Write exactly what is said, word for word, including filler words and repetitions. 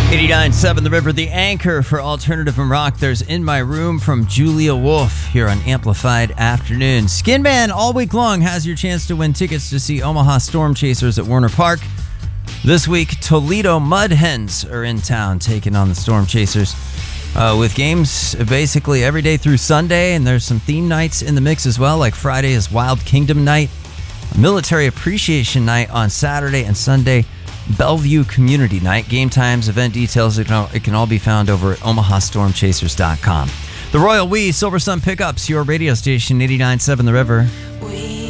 eighty-nine point seven The River, the anchor for alternative and rock. There's In My Room from Julia Wolf here on Amplified Afternoon. Skin Man all week long has your chance to win tickets to see Omaha Storm Chasers at Warner Park. This week, Toledo Mud Hens are in town taking on the Storm Chasers uh, with games basically every day through Sunday, and there's some theme nights in the mix as well, like Friday is Wild Kingdom Night, Military Appreciation Night on Saturday, and Sunday, Bellevue Community Night. Game times, event details, it can all, it can all be found over at omaha storm chasers dot com. The Royal We, Silver Sun Pickups, your radio station, eighty-nine point seven The River. We